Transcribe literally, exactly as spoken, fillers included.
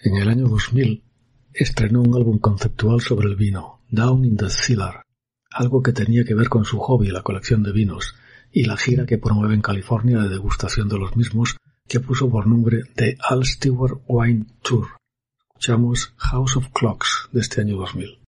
En el año dos mil estrenó un álbum conceptual sobre el vino, Down in the Cellar, algo que tenía que ver con su hobby, la colección de vinos, y la gira que promueve en California de degustación de los mismos, que puso por nombre The Al Stewart Wine Tour. Escuchamos House of Clocks de este año dos mil.